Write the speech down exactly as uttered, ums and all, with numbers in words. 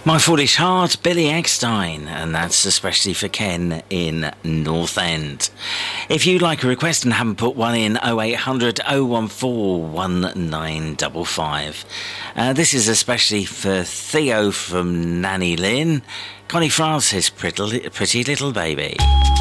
My Foolish Heart, Billy Eckstein, and that's especially for Ken in North End. If you'd like a request and haven't put one in, oh eight hundred oh one four one nine five five. Uh, this is especially for Theo from Nanny Lynn. Connie Francis, pretty, pretty Little Baby.